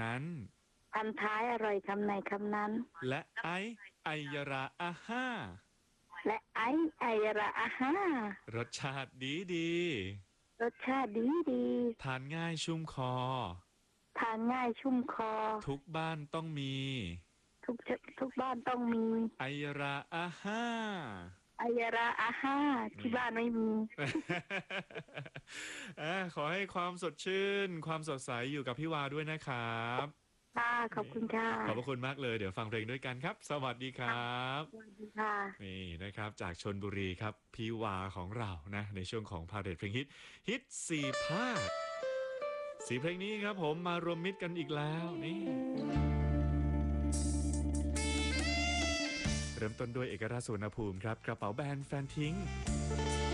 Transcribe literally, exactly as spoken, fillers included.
นั้นพันท้ายอร่อยคำในคำนั้นและไอไอยราอาห้าและไอไอระอาฮารสชาติดีดีรสชาติดีดีทานง่ายชุ่มคอทานง่ายชุ่มคอทุกบ้านต้องมีทุกทุกบ้านต้องมีไอราอาห้าไอยระอาฮาที่บ้านไม่มีอ่าขอให้ความสดชื่นความสดใสอยู่กับพี่วาด้วยนะครับค่ะขอบคุณค่ะขอบพระคุณมากเลยเดี๋ยวฟังเพลงด้วยกันครับสวัสดีครับสวัสดีค่ะนี่นะครับจากชนบุรีครับพี่วาของเรานะในช่วงของพาเรทเพลงฮิตฮิตสี่ภาคสีเพลงนี้ครับผมมารวมมิตรกันอีกแล้วนี่เริ่มต้นด้วยเอกราชสุวรรณภูมิครับกระเป๋าแบรนด์แฟนทิ้ง